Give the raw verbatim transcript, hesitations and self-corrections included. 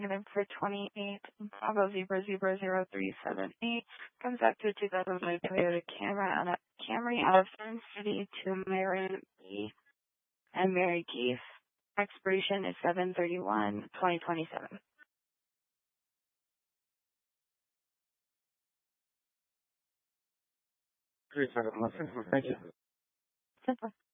Given for twenty-eight Bravo Zebra Zebra zero three seven eight comes back to a two thousand five Toyota Camry out of Camry out of Sun City to Marin B and Mary Keith. Expiration is seven thirty-one twenty twenty-seven. Three seconds. Thank you. Simple.